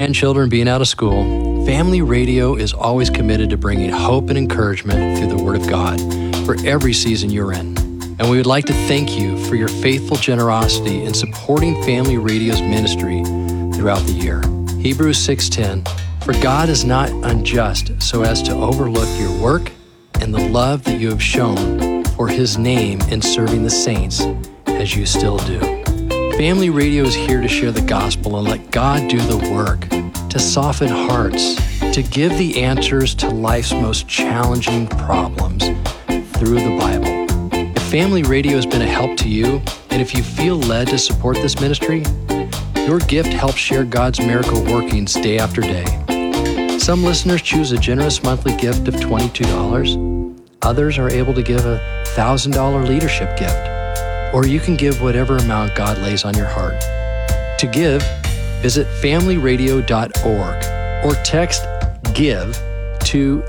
grandchildren being out of school, Family Radio is always committed to bringing hope and encouragement through the Word of God for every season you're in. And we would like to thank you for your faithful generosity in supporting Family Radio's ministry throughout the year. Hebrews 6:10, "For God is not unjust so as to overlook your work and the love that you have shown for His name in serving the saints as you still do." Family Radio is here to share the gospel and let God do the work, to soften hearts, to give the answers to life's most challenging problems through the Bible. If Family Radio has been a help to you, and if you feel led to support this ministry, your gift helps share God's miracle workings day after day. Some listeners choose a generous monthly gift of $22. Others are able to give a $1,000 leadership gift. Or you can give whatever amount God lays on your heart. To give, visit familyradio.org or text GIVE to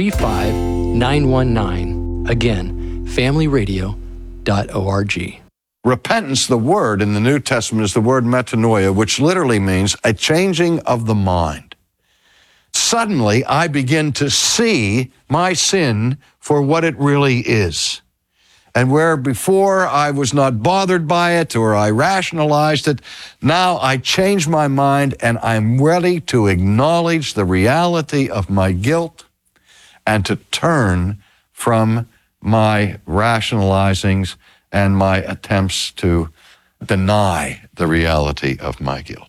35919. Again, familyradio.org. Repentance, the word in the New Testament, is the word metanoia, which literally means a changing of the mind. Suddenly, I begin to see my sin for what it really is. And where before I was not bothered by it or I rationalized it, now I change my mind and I'm ready to acknowledge the reality of my guilt and to turn from my rationalizings and my attempts to deny the reality of my guilt.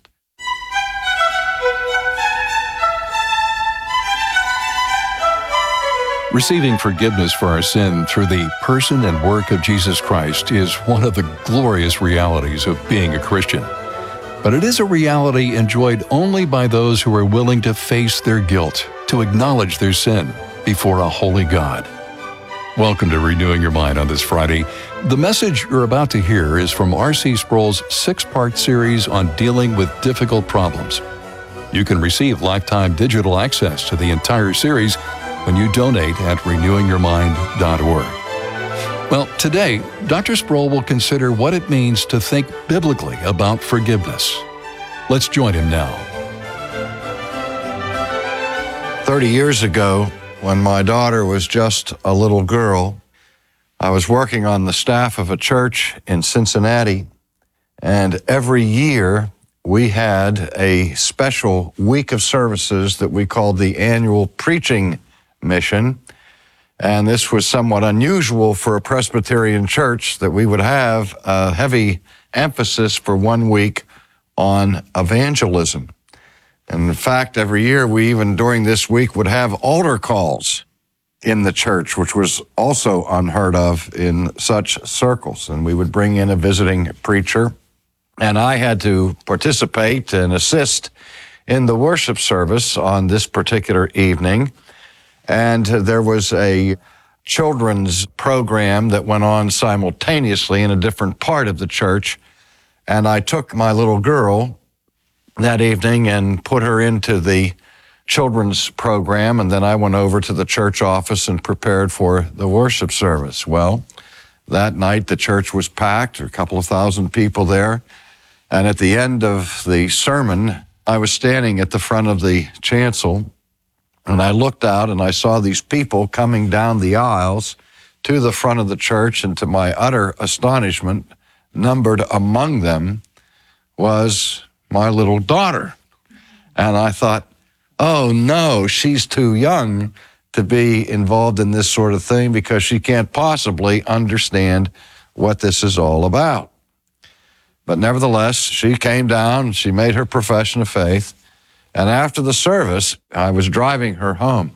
Receiving forgiveness for our sin through the person and work of Jesus Christ is one of the glorious realities of being a Christian. But it is a reality enjoyed only by those who are willing to face their guilt, to acknowledge their sin before a holy God. Welcome to Renewing Your Mind on this Friday. The message you're about to hear is from R.C. Sproul's 6-part series on dealing with difficult problems. You can receive lifetime digital access to the entire series when you donate at renewingyourmind.org. Well, today, Dr. Sproul will consider what it means to think biblically about forgiveness. Let's join him now. 30 years ago, when my daughter was just a little girl, I was working on the staff of a church in Cincinnati, and every year we had a special week of services that we called the annual preaching mission. And this was somewhat unusual for a Presbyterian church, that we would have a heavy emphasis for 1 week on evangelism. And in fact, every year we even during this week would have altar calls in the church, which was also unheard of in such circles. And we would bring in a visiting preacher, and I had to participate and assist in the worship service on this particular evening. And there was a children's program that went on simultaneously in a different part of the church. And I took my little girl that evening and put her into the children's program. And then I went over to the church office and prepared for the worship service. Well, that night the church was packed, a couple of thousand people there. And at the end of the sermon, I was standing at the front of the chancel, and I looked out and I saw these people coming down the aisles to the front of the church, and to my utter astonishment, numbered among them was my little daughter. And I thought, oh no, she's too young to be involved in this sort of thing because she can't possibly understand what this is all about. But nevertheless, she came down, she made her profession of faith. And after the service, I was driving her home.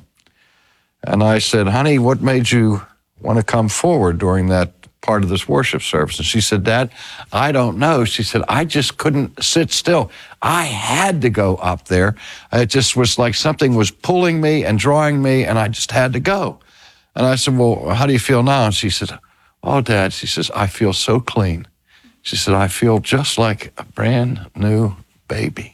And I said, honey, what made you want to come forward during that part of this worship service? And she said, Dad, I don't know. She said, I just couldn't sit still. I had to go up there. It just was like something was pulling me and drawing me, and I just had to go. And I said, well, how do you feel now? And she said, oh, Dad, she says, I feel so clean. She said, I feel just like a brand new baby.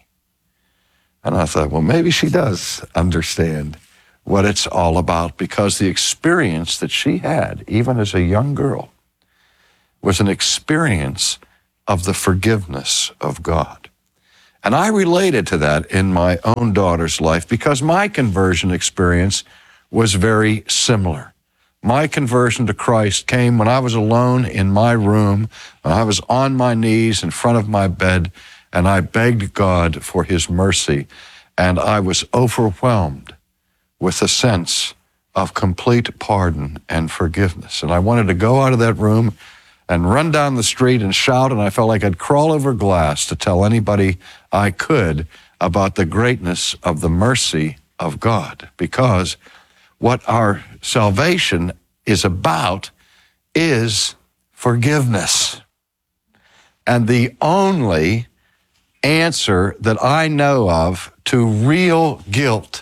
And I thought, well, maybe she does understand what it's all about, because the experience that she had, even as a young girl, was an experience of the forgiveness of God. And I related to that in my own daughter's life because my conversion experience was very similar. My conversion to Christ came when I was alone in my room, when I was on my knees in front of my bed, and I begged God for his mercy, and I was overwhelmed with a sense of complete pardon and forgiveness. And I wanted to go out of that room and run down the street and shout, and I felt like I'd crawl over glass to tell anybody I could about the greatness of the mercy of God, because what our salvation is about is forgiveness. And the only answer that I know of to real guilt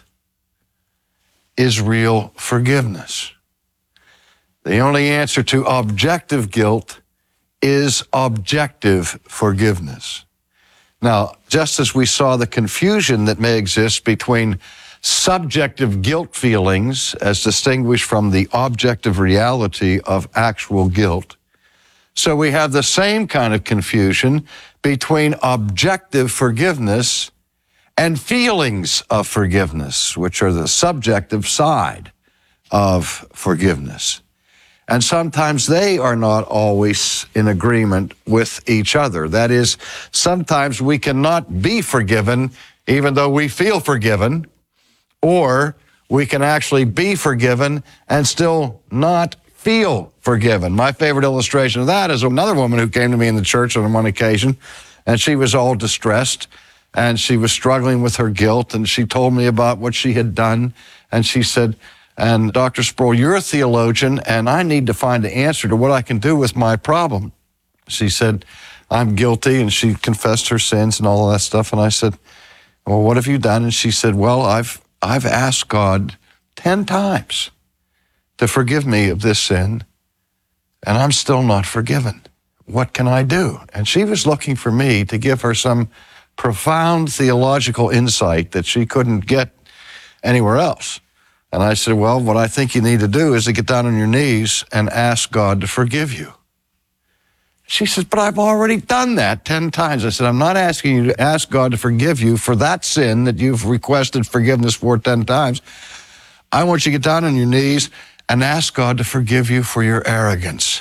is real forgiveness. The only answer to objective guilt is objective forgiveness. Now, just as we saw the confusion that may exist between subjective guilt feelings as distinguished from the objective reality of actual guilt, so we have the same kind of confusion between objective forgiveness and feelings of forgiveness, which are the subjective side of forgiveness. And sometimes they are not always in agreement with each other. That is, sometimes we cannot be forgiven even though we feel forgiven, or we can actually be forgiven and still not feel forgiven. My favorite illustration of that is another woman who came to me in the church on one occasion, and she was all distressed, and she was struggling with her guilt, and she told me about what she had done, and she said, and Dr. Sproul, you're a theologian, and I need to find the answer to what I can do with my problem. She said, I'm guilty, and she confessed her sins and all of that stuff, and I said, well, what have you done? And she said, well, I've asked God 10 times to forgive me of this sin, and I'm still not forgiven. What can I do? And she was looking for me to give her some profound theological insight that she couldn't get anywhere else. And I said, well, what I think you need to do is to get down on your knees and ask God to forgive you. She says, but I've already done that 10 times. I said, I'm not asking you to ask God to forgive you for that sin that you've requested forgiveness for 10 times. I want you to get down on your knees and ask God to forgive you for your arrogance.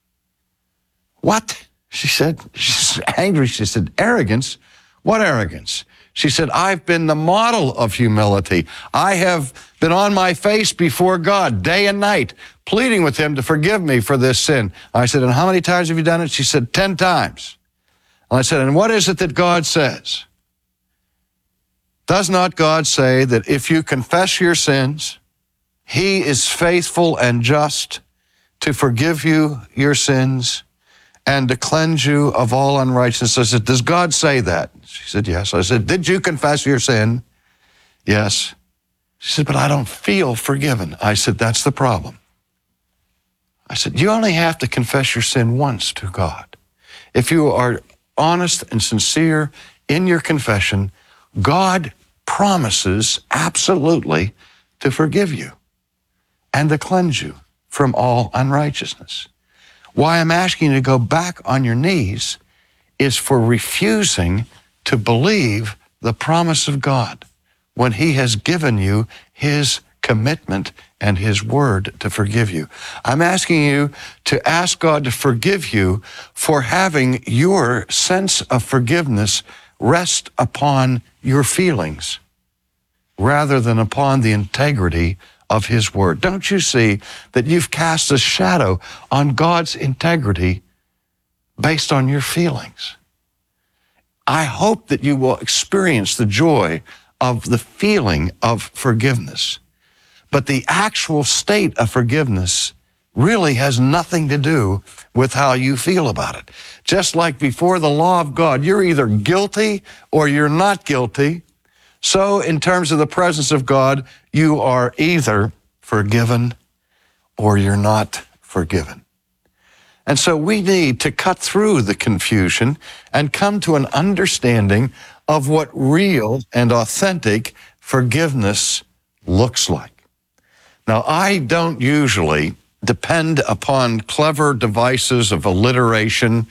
What? She said, she's angry. She said, arrogance? What arrogance? She said, I've been the model of humility. I have been on my face before God day and night, pleading with him to forgive me for this sin. I said, and how many times have you done it? She said, 10 times. And I said, and what is it that God says? Does not God say that if you confess your sins, he is faithful and just to forgive you your sins and to cleanse you of all unrighteousness? I said, does God say that? She said, yes. I said, did you confess your sin? Yes. She said, but I don't feel forgiven. I said, that's the problem. I said, you only have to confess your sin once to God. If you are honest and sincere in your confession, God promises absolutely to forgive you and to cleanse you from all unrighteousness. Why I'm asking you to go back on your knees is for refusing to believe the promise of God when he has given you his commitment and his word to forgive you. I'm asking you to ask God to forgive you for having your sense of forgiveness rest upon your feelings rather than upon the integrity of his word. Don't you see that you've cast a shadow on God's integrity based on your feelings? I hope that you will experience the joy of the feeling of forgiveness. But the actual state of forgiveness really has nothing to do with how you feel about it. Just like before the law of God, you're either guilty or you're not guilty. So in terms of the presence of God, you are either forgiven or you're not forgiven. And so we need to cut through the confusion and come to an understanding of what real and authentic forgiveness looks like. Now, I don't usually depend upon clever devices of alliteration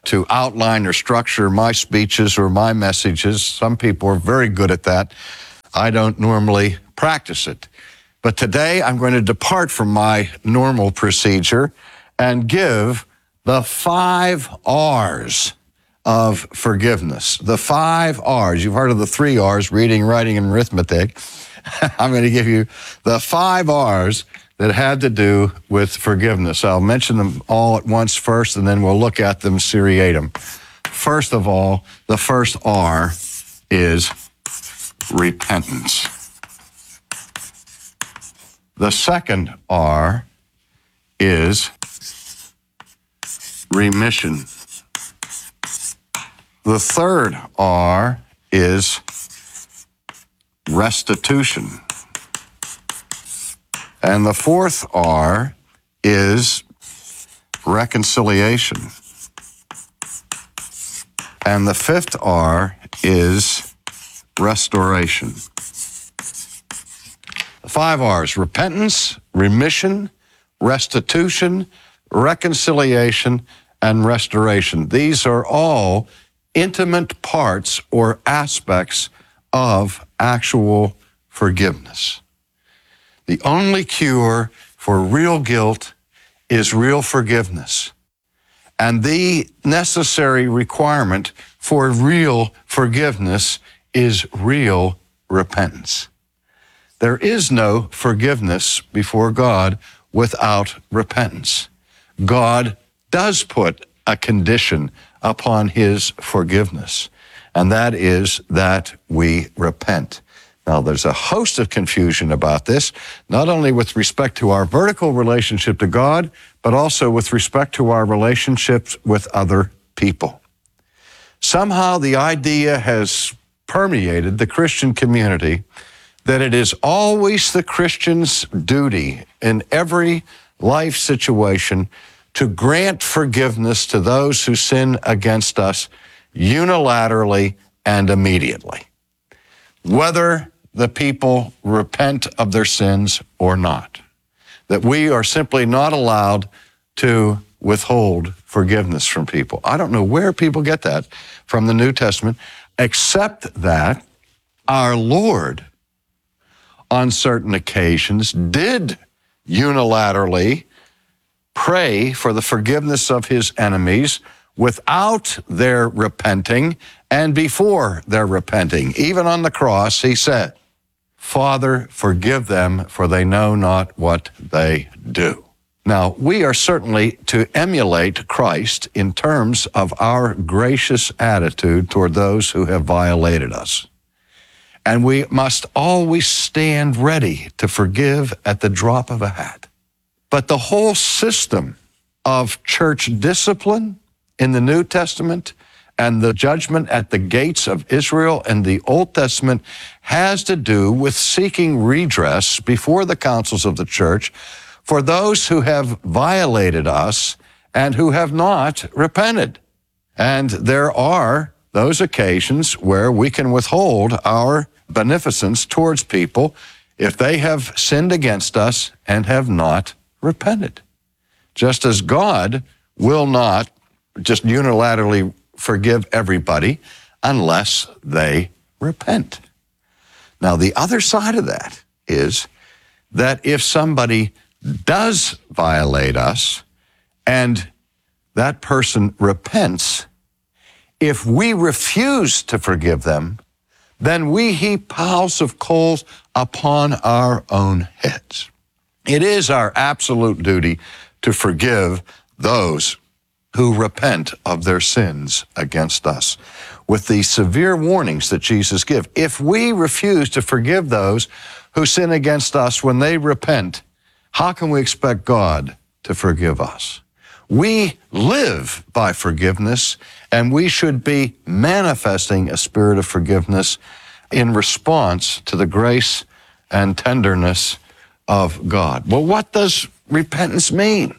to outline or structure my speeches or my messages. Some people are very good at that. I don't normally practice it. But today I'm going to depart from my normal procedure and give the 5 R's of forgiveness. The 5 R's. You've heard of the 3 R's, reading, writing, and arithmetic. I'm going to give you the 5 R's that had to do with forgiveness. I'll mention them all at once first, and then we'll look at them seriatim. First of all, the first R is repentance. The second R is remission. The third R is restitution. And the fourth R is reconciliation. And the fifth R is restoration. The 5 R's: repentance, remission, restitution, reconciliation, and restoration. These are all intimate parts or aspects of actual forgiveness. The only cure for real guilt is real forgiveness. And the necessary requirement for real forgiveness is real repentance. There is no forgiveness before God without repentance. God does put a condition upon his forgiveness, and that is that we repent. Now, there's a host of confusion about this, not only with respect to our vertical relationship to God, but also with respect to our relationships with other people. Somehow the idea has permeated the Christian community that it is always the Christian's duty in every life situation to grant forgiveness to those who sin against us unilaterally and immediately, whether the people repent of their sins or not. That we are simply not allowed to withhold forgiveness from people. I don't know where people get that from the New Testament, except that our Lord, on certain occasions, did unilaterally pray for the forgiveness of his enemies without their repenting and before their repenting. Even on the cross, he said, "Father, forgive them, for they know not what they do." Now, we are certainly to emulate Christ in terms of our gracious attitude toward those who have violated us. And we must always stand ready to forgive at the drop of a hat. But the whole system of church discipline in the New Testament and the judgment at the gates of Israel in the Old Testament has to do with seeking redress before the councils of the church for those who have violated us and who have not repented. And there are those occasions where we can withhold our beneficence towards people if they have sinned against us and have not repented. Just as God will not just unilaterally forgive everybody unless they repent. Now, the other side of that is that if somebody does violate us and that person repents, if we refuse to forgive them, then we heap piles of coals upon our own heads. It is our absolute duty to forgive those who repent of their sins against us, with the severe warnings that Jesus gives. If we refuse to forgive those who sin against us when they repent, how can we expect God to forgive us? We live by forgiveness, and we should be manifesting a spirit of forgiveness in response to the grace and tenderness of God. Well, what does repentance mean?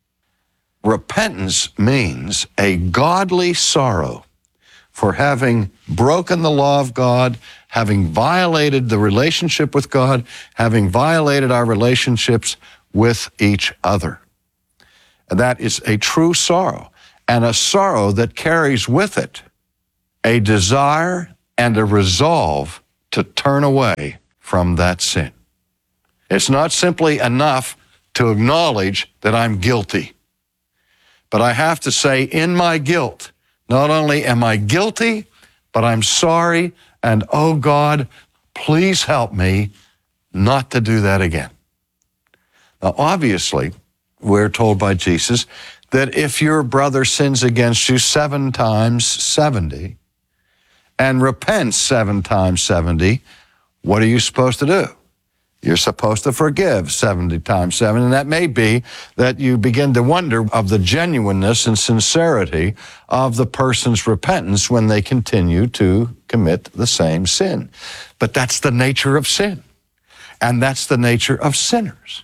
Repentance means a godly sorrow for having broken the law of God, having violated the relationship with God, having violated our relationships with each other. And that is a true sorrow. and a sorrow that carries with it a desire and a resolve to turn away from that sin. It's not simply enough to acknowledge that I'm guilty, but I have to say, in my guilt, not only am I guilty, but I'm sorry, and oh God, please help me not to do that again. Now, obviously, we're told by Jesus that if your brother sins against you 7 times 70 and repents 7 times 70, what are you supposed to do? You're supposed to forgive 70 times 7, and that may be that you begin to wonder of the genuineness and sincerity of the person's repentance when they continue to commit the same sin. But that's the nature of sin, and that's the nature of sinners.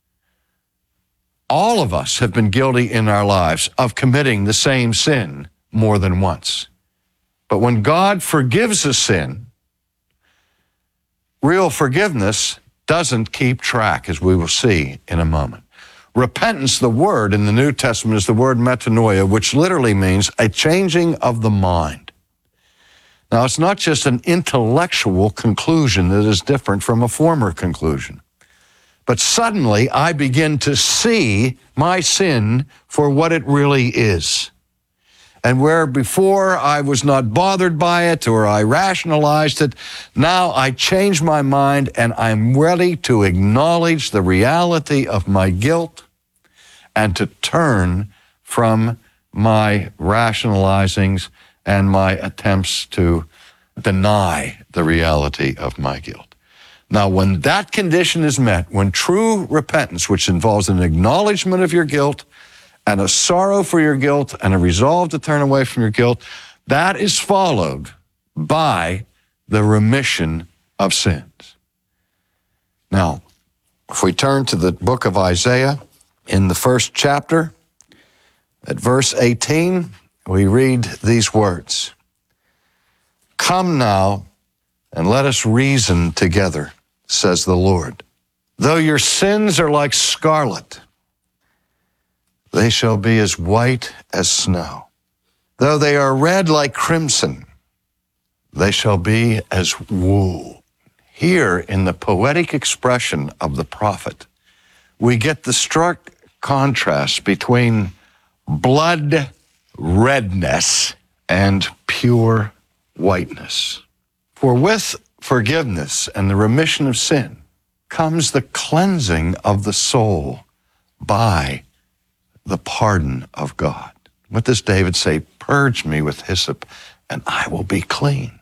All of us have been guilty in our lives of committing the same sin more than once. But when God forgives a sin, real forgiveness doesn't keep track, as we will see in a moment. Repentance, the word in the New Testament, is the word metanoia, which literally means a changing of the mind. Now, it's not just an intellectual conclusion that is different from a former conclusion, but suddenly I begin to see my sin for what it really is. And where before I was not bothered by it or I rationalized it, now I change my mind and I'm ready to acknowledge the reality of my guilt and to turn from my rationalizings and my attempts to deny the reality of my guilt. Now, when that condition is met, when true repentance, which involves an acknowledgement of your guilt and a sorrow for your guilt and a resolve to turn away from your guilt, that is followed by the remission of sins. Now, if we turn to the book of Isaiah in the 1st chapter, at verse 18, we read these words, "Come now, and let us reason together, says the Lord. Though your sins are like scarlet, they shall be as white as snow. Though they are red like crimson, they shall be as wool." Here, in the poetic expression of the prophet, we get the stark contrast between blood redness and pure whiteness. For with forgiveness and the remission of sin comes the cleansing of the soul by the pardon of God. What does David say? "Purge me with hyssop, and I will be clean.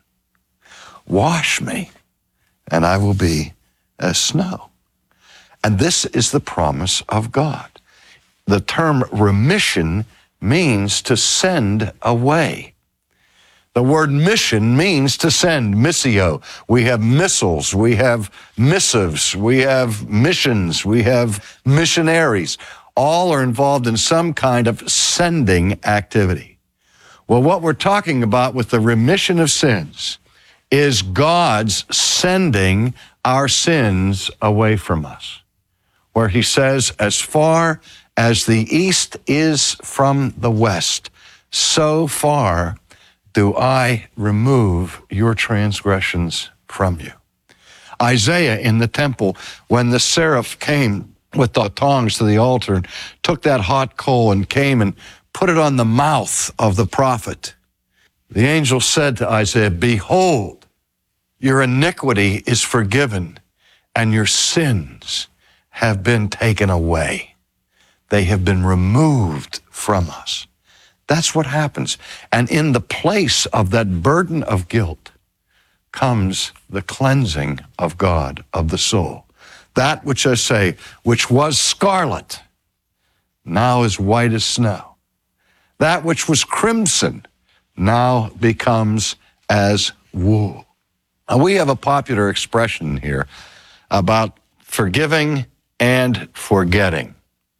Wash me, and I will be as snow." And this is the promise of God. The term remission means to send away. The word mission means to send, missio. We have missiles, we have missives, we have missions, we have missionaries. All are involved in some kind of sending activity. Well, what we're talking about with the remission of sins is God's sending our sins away from us, where he says, "As far as the east is from the west, so far do I remove your transgressions from you." Isaiah in the temple, when the seraph came with the tongs to the altar and took that hot coal and came and put it on the mouth of the prophet, the angel said to Isaiah, "Behold, your iniquity is forgiven and your sins have been taken away." They have been removed from us. That's what happens. And in the place of that burden of guilt comes the cleansing of God, of the soul. That which I say, which was scarlet, now is white as snow. That which was crimson now becomes as wool. Now, we have a popular expression here about forgiving and forgetting.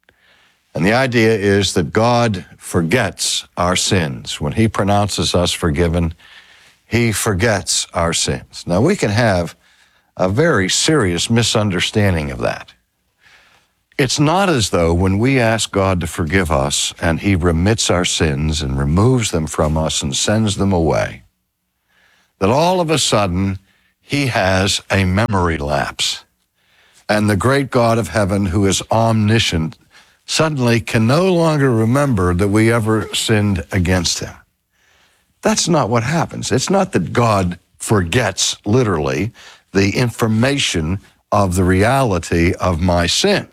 And the idea is that God forgets our sins. When he pronounces us forgiven, he forgets our sins. Now, we can have a very serious misunderstanding of that. It's not as though when we ask God to forgive us and he remits our sins and removes them from us and sends them away, that all of a sudden he has a memory lapse. And the great God of heaven, who is omniscient, suddenly can no longer remember that we ever sinned against him. That's not what happens. It's not that God forgets, literally, the information of the reality of my sin.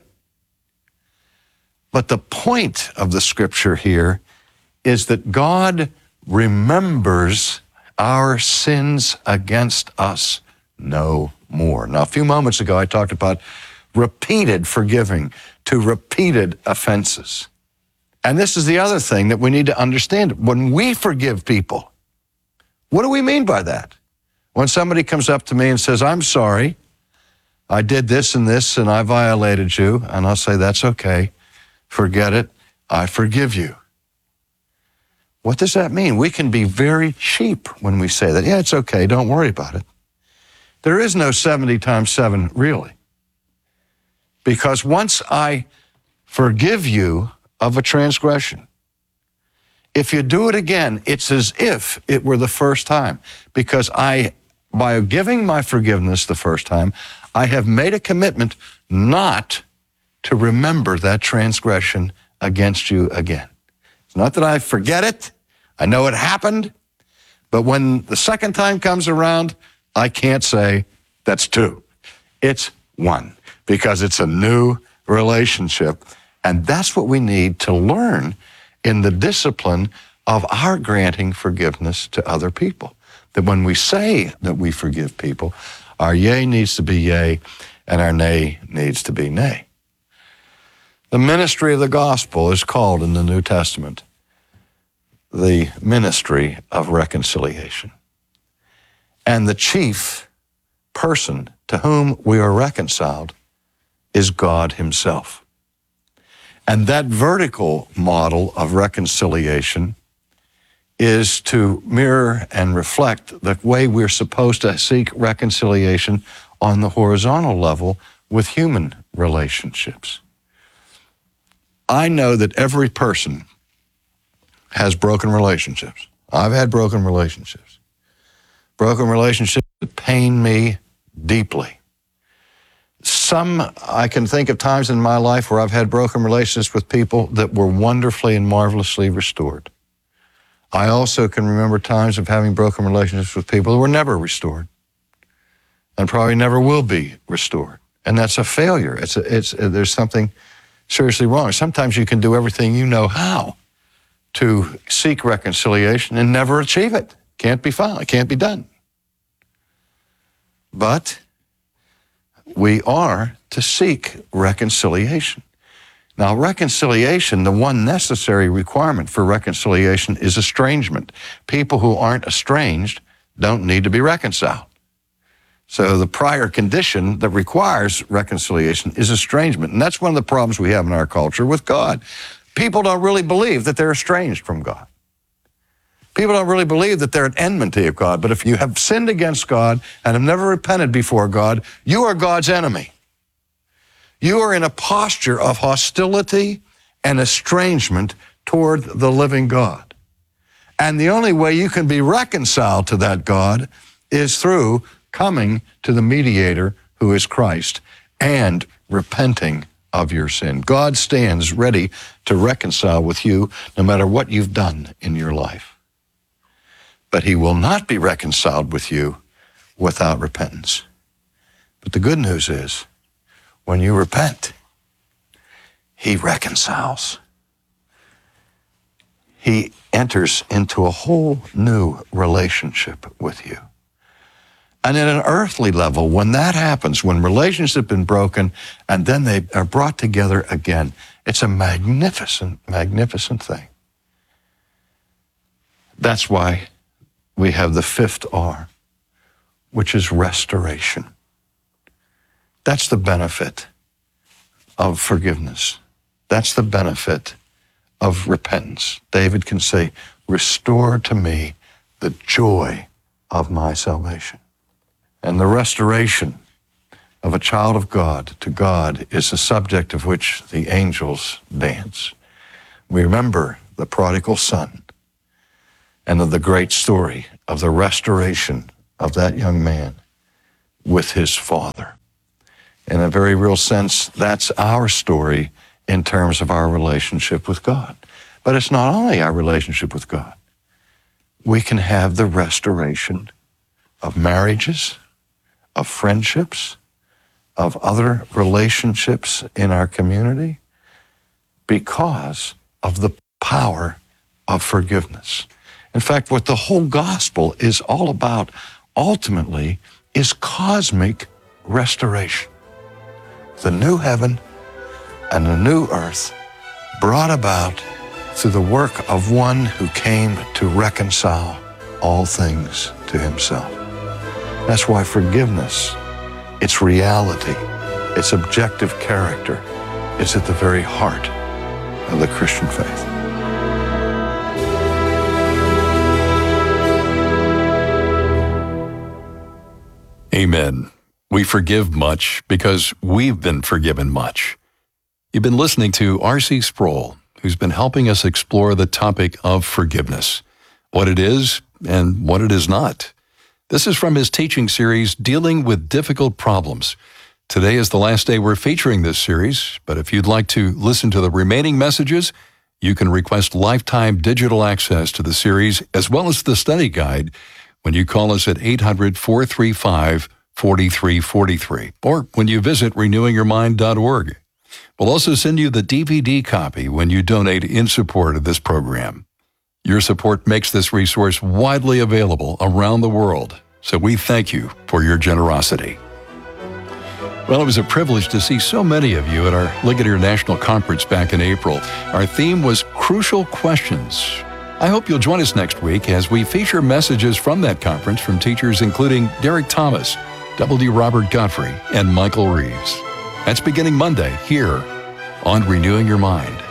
But the point of the scripture here is that God remembers our sins against us no more. Now, a few moments ago, I talked about repeated forgiving to repeated offenses. And this is the other thing that we need to understand. When we forgive people, what do we mean by that? When somebody comes up to me and says, I'm sorry, I did this and I violated you, and I'll say, that's okay, forget it, I forgive you. What does that mean? We can be very cheap when we say that. Yeah, it's okay, don't worry about it. There is no 70 times 7, really. Because once I forgive you of a transgression, if you do it again, it's as if it were the first time. Because by giving my forgiveness the first time, I have made a commitment not to remember that transgression against you again. It's not that I forget it. I know it happened. But when the second time comes around, I can't say that's 2. It's 1, because it's a new relationship. And that's what we need to learn in the discipline of our granting forgiveness to other people. That when we say that we forgive people, our yea needs to be yea and our nay needs to be nay. The ministry of the gospel is called in the New Testament the ministry of reconciliation. And the chief person to whom we are reconciled is God himself. And that vertical model of reconciliation is to mirror and reflect the way we're supposed to seek reconciliation on the horizontal level with human relationships. I know that every person has broken relationships. I've had broken relationships. Broken relationships that pain me deeply. I can think of times in my life where I've had broken relationships with people that were wonderfully and marvelously restored. I also can remember times of having broken relationships with people who were never restored and probably never will be restored. And that's a failure. There's something seriously wrong. Sometimes you can do everything you know how to seek reconciliation and never achieve it. Can't be found. It can't be done. But we are to seek reconciliation. Now, reconciliation, the one necessary requirement for reconciliation is estrangement. People who aren't estranged don't need to be reconciled. So the prior condition that requires reconciliation is estrangement. And that's one of the problems we have in our culture with God. People don't really believe that they're estranged from God. People don't really believe that they're at enmity of God. But if you have sinned against God and have never repented before God, you are God's enemy. You are in a posture of hostility and estrangement toward the living God. And the only way you can be reconciled to that God is through coming to the mediator, who is Christ, and repenting of your sin. God stands ready to reconcile with you no matter what you've done in your life. But he will not be reconciled with you without repentance. But the good news is, when you repent, he reconciles. He enters into a whole new relationship with you. And at an earthly level, when that happens, when relations have been broken and then they are brought together again, it's a magnificent, magnificent thing. That's why we have the 5th R, which is restoration. That's the benefit of forgiveness. That's the benefit of repentance. David can say, restore to me the joy of my salvation. And the restoration of a child of God to God is the subject of which the angels dance. We remember the prodigal son and of the great story of the restoration of that young man with his father. In a very real sense, that's our story in terms of our relationship with God. But it's not only our relationship with God. We can have the restoration of marriages, of friendships, of other relationships in our community because of the power of forgiveness. In fact, what the whole gospel is all about ultimately is cosmic restoration. The new heaven and the new earth brought about through the work of one who came to reconcile all things to himself. That's why forgiveness, its reality, its objective character, is at the very heart of the Christian faith. Amen. We forgive much because we've been forgiven much. You've been listening to R.C. Sproul, who's been helping us explore the topic of forgiveness, what it is and what it is not. This is from his teaching series, Dealing with Difficult Problems. Today is the last day we're featuring this series, but if you'd like to listen to the remaining messages, you can request lifetime digital access to the series as well as the study guide when you call us at 800-435-4343 or when you visit renewingyourmind.org. We'll also send you the DVD copy when you donate in support of this program. Your support makes this resource widely available around the world, so we thank you for your generosity. Well, it was a privilege to see so many of you at our Ligonier National Conference back in April. Our theme was Crucial Questions. I hope you'll join us next week as we feature messages from that conference from teachers including Derek Thomas, W. Robert Godfrey, and Michael Reeves. That's beginning Monday here on Renewing Your Mind.